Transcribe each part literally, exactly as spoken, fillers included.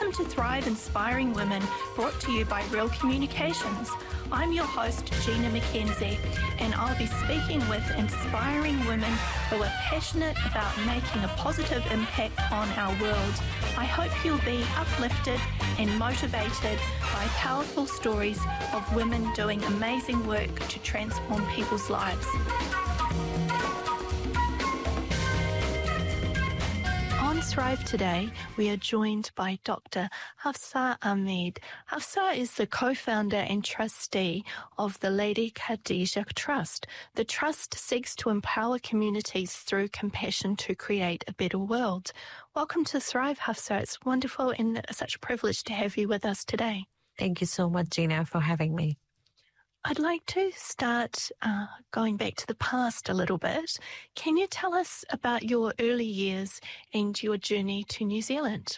Welcome to Thrive Inspiring Women, brought to you by Real Communications. I'm your host, Gina McKenzie, and I'll be speaking with inspiring women who are passionate about making a positive impact on our world. I hope you'll be uplifted and motivated by powerful stories of women doing amazing work to transform people's lives. On Thrive today, we are joined by Doctor Hafsa Ahmed. Hafsa is the co-founder and trustee of the Lady Khadija Trust. The trust seeks to empower communities through compassion to create a better world. Welcome to Thrive, Hafsa. It's wonderful and such a privilege to have you with us today. Thank you so much, Gina, for having me. I'd like to start uh, going back to the past a little bit. Can you tell us about your early years and your journey to New Zealand?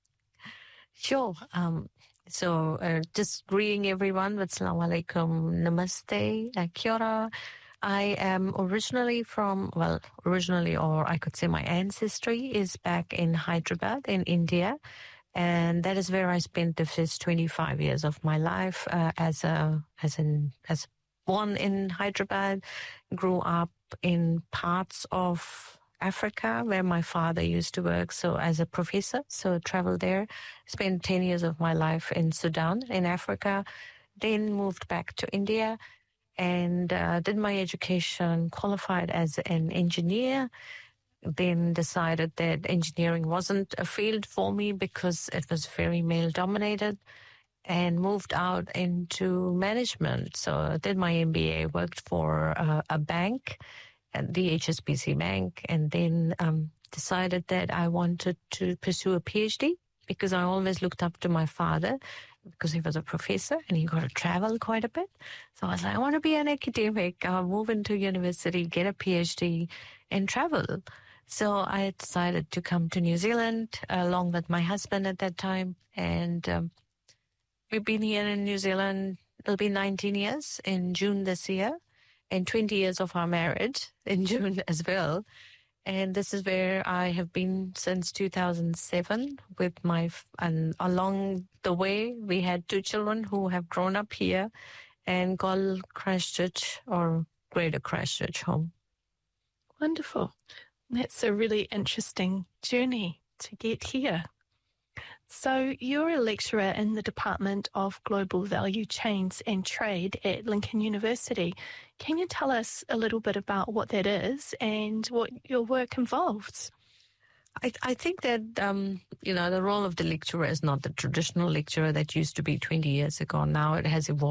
Sure. Um, so uh, just greeting everyone with Assalamu alaikum, namaste, uh, kia ora. I am originally from, well, originally, or I could say my ancestry is back in Hyderabad in India. And that is where I spent the first twenty-five years of my life uh, as a as an as born in Hyderabad, grew up in parts of Africa where my father used to work. So as a professor, so traveled there, spent ten years of my life in Sudan in Africa, then moved back to India and uh, did my education, qualified as an engineer. Then decided that engineering wasn't a field for me because it was very male dominated, and moved out into management. So I did my M B A, worked for uh, a bank, at the H S B C Bank, and then um, decided that I wanted to pursue a PhD because I always looked up to my father because he was a professor and he got to travel quite a bit. So I was like, I want to be an academic, I'll move into university, get a PhD and travel. So I decided to come to New Zealand along with my husband at that time. And um, we've been here in New Zealand, it'll be nineteen years in June this year, and twenty years of our marriage in June as well. And this is where I have been since two thousand seven with my, and along the way, we had two children who have grown up here and call Christchurch or Greater Christchurch home. Wonderful. That's a really interesting journey to get here. So you're a lecturer in the Department of Global Value Chains and Trade at Lincoln University. Can you tell us a little bit about what that is and what your work involves? I, I think that, um, you know, the role of the lecturer is not the traditional lecturer that used to be twenty years ago. Now it has evolved.